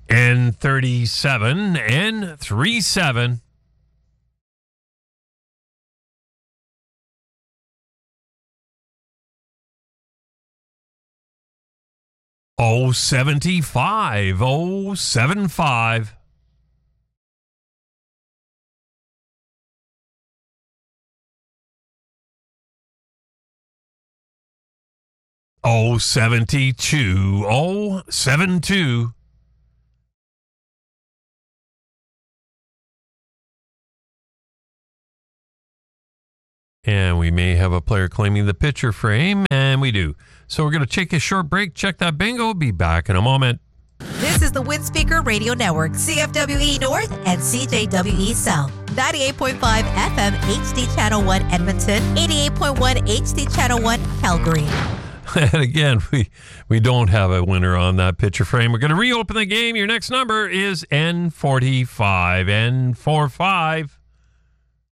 N37, N37. O75, O75. O72, O72. And we may have a player claiming the picture frame, and we do. So we're going to take a short break, check that bingo, be back in a moment. This is the Windspeaker Radio Network, CFWE North and CJWE South. 98.5 FM HD Channel 1 Edmonton, 88.1 HD Channel 1 Calgary. And again, we don't have a winner on that picture frame. We're going to reopen the game. Your next number is N45, N45.